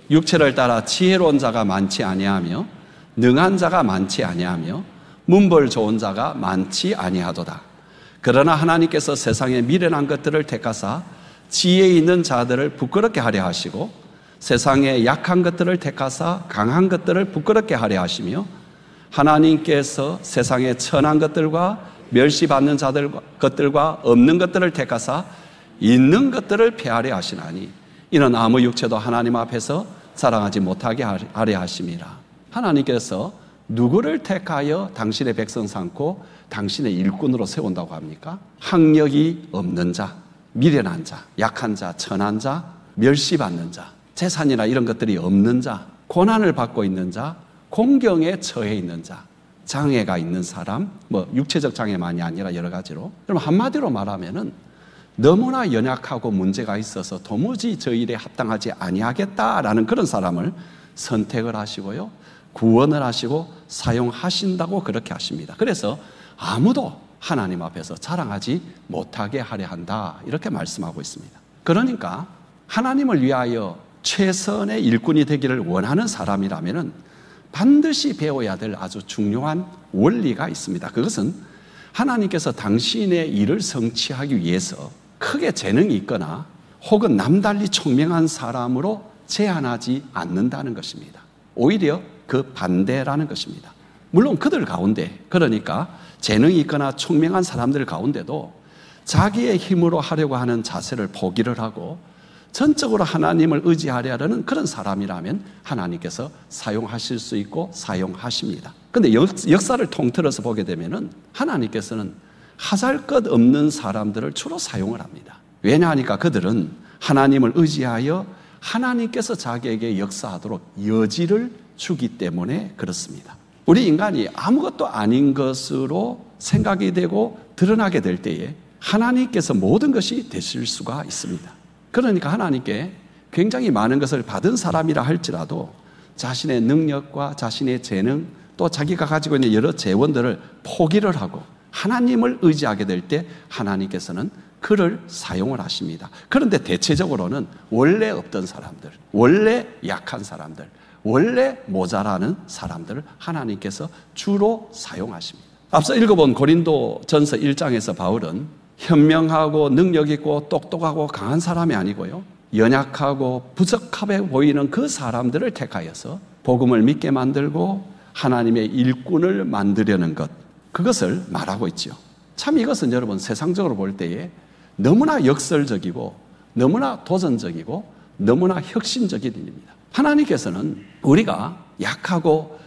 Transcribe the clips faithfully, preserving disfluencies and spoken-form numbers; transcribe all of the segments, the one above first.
육체를 따라 지혜로운 자가 많지 아니하며 능한 자가 많지 아니하며 문벌 좋은 자가 많지 아니하도다. 그러나 하나님께서 세상에 미련한 것들을 택하사 지혜 있는 자들을 부끄럽게 하려 하시고 세상에 약한 것들을 택하사 강한 것들을 부끄럽게 하려 하시며 하나님께서 세상에 천한 것들과 멸시받는 자들 것들과 없는 것들을 택하사 있는 것들을 폐하려 하시나니 이는 아무 육체도 하나님 앞에서 자랑하지 못하게 하려 하심이라. 하나님께서 누구를 택하여 당신의 백성 삼고 당신의 일꾼으로 세운다고 합니까? 학력이 없는 자, 미련한 자, 약한 자, 천한 자, 멸시받는 자, 재산이나 이런 것들이 없는 자, 고난을 받고 있는 자, 공경에 처해 있는 자, 장애가 있는 사람, 뭐 육체적 장애만이 아니라 여러 가지로. 그럼 한마디로 말하면은 너무나 연약하고 문제가 있어서 도무지 저 일에 합당하지 아니하겠다라는 그런 사람을 선택을 하시고요, 구원을 하시고 사용하신다고 그렇게 하십니다. 그래서 아무도 하나님 앞에서 자랑하지 못하게 하려 한다, 이렇게 말씀하고 있습니다. 그러니까 하나님을 위하여 최선의 일꾼이 되기를 원하는 사람이라면 반드시 배워야 될 아주 중요한 원리가 있습니다. 그것은 하나님께서 당신의 일을 성취하기 위해서 크게 재능이 있거나 혹은 남달리 총명한 사람으로 제한하지 않는다는 것입니다. 오히려 그 반대라는 것입니다. 물론 그들 가운데, 그러니까 재능이 있거나 총명한 사람들 가운데도 자기의 힘으로 하려고 하는 자세를 포기를 하고 전적으로 하나님을 의지하려는 그런 사람이라면 하나님께서 사용하실 수 있고 사용하십니다. 그런데 역사를 통틀어서 보게 되면은 하나님께서는 하잘것없는 사람들을 주로 사용을 합니다. 왜냐하니까 그들은 하나님을 의지하여 하나님께서 자기에게 역사하도록 여지를 주기 때문에 그렇습니다. 우리 인간이 아무것도 아닌 것으로 생각이 되고 드러나게 될 때에 하나님께서 모든 것이 되실 수가 있습니다. 그러니까 하나님께 굉장히 많은 것을 받은 사람이라 할지라도 자신의 능력과 자신의 재능 또 자기가 가지고 있는 여러 재원들을 포기를 하고 하나님을 의지하게 될 때 하나님께서는 그를 사용을 하십니다. 그런데 대체적으로는 원래 없던 사람들, 원래 약한 사람들, 원래 모자라는 사람들을 하나님께서 주로 사용하십니다. 앞서 읽어본 고린도전서 일 장에서 바울은 현명하고 능력 있고 똑똑하고 강한 사람이 아니고요, 연약하고 부족해 보이는 그 사람들을 택하여서 복음을 믿게 만들고 하나님의 일꾼을 만들려는 것, 그것을 말하고 있죠. 참 이것은 여러분 세상적으로 볼 때에 너무나 역설적이고 너무나 도전적이고 너무나 혁신적인 일입니다. 하나님께서는 우리가 약하고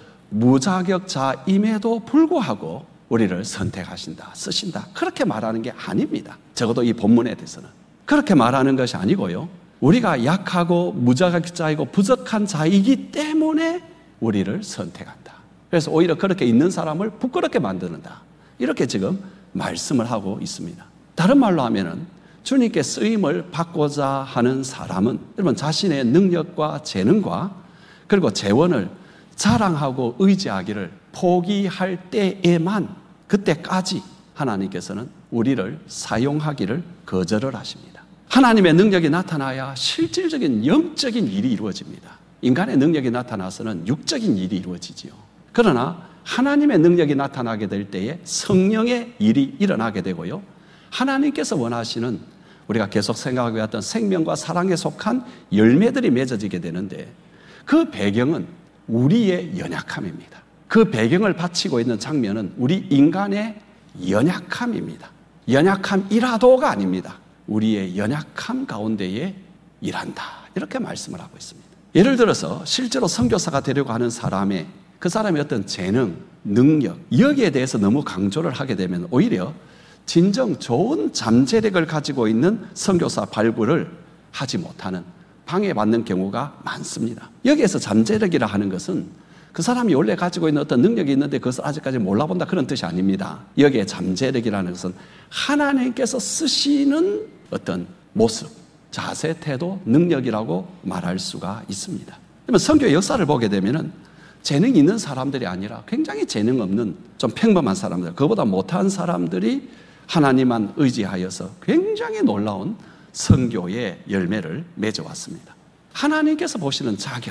무자격자임에도 불구하고 우리를 선택하신다, 쓰신다, 그렇게 말하는 게 아닙니다. 적어도 이 본문에 대해서는 그렇게 말하는 것이 아니고요, 우리가 약하고 무자격자이고 부족한 자이기 때문에 우리를 선택한다. 그래서 오히려 그렇게 있는 사람을 부끄럽게 만드는다, 이렇게 지금 말씀을 하고 있습니다. 다른 말로 하면은 주님께 쓰임을 받고자 하는 사람은 여러분 자신의 능력과 재능과 그리고 재원을 자랑하고 의지하기를 포기할 때에만, 그때까지 하나님께서는 우리를 사용하기를 거절을 하십니다. 하나님의 능력이 나타나야 실질적인 영적인 일이 이루어집니다. 인간의 능력이 나타나서는 육적인 일이 이루어지지요. 그러나 하나님의 능력이 나타나게 될 때에 성령의 일이 일어나게 되고요, 하나님께서 원하시는 우리가 계속 생각하고 왔던 생명과 사랑에 속한 열매들이 맺어지게 되는데 그 배경은 우리의 연약함입니다. 그 배경을 바치고 있는 장면은 우리 인간의 연약함입니다. 연약함이라도가 아닙니다. 우리의 연약함 가운데에 일한다, 이렇게 말씀을 하고 있습니다. 예를 들어서 실제로 선교사가 되려고 하는 사람의 그 사람의 어떤 재능, 능력, 여기에 대해서 너무 강조를 하게 되면 오히려 진정 좋은 잠재력을 가지고 있는 선교사 발굴을 하지 못하는, 방해받는 경우가 많습니다. 여기에서 잠재력이라 하는 것은 그 사람이 원래 가지고 있는 어떤 능력이 있는데 그것을 아직까지 몰라본다, 그런 뜻이 아닙니다. 여기에 잠재력이라는 것은 하나님께서 쓰시는 어떤 모습, 자세, 태도, 능력이라고 말할 수가 있습니다. 그러면 선교의 역사를 보게 되면은 재능이 있는 사람들이 아니라 굉장히 재능 없는 좀 평범한 사람들, 그보다 못한 사람들이 하나님만 의지하여서 굉장히 놀라운 선교의 열매를 맺어왔습니다. 하나님께서 보시는 자격,